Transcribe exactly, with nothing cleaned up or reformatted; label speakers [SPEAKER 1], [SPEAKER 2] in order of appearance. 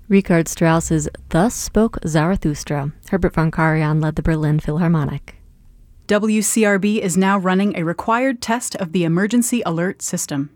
[SPEAKER 1] Richard Strauss's Thus Spoke Zarathustra. Herbert von Karajan led the Berlin Philharmonic.
[SPEAKER 2] W C R B is now running a required test of the emergency alert system.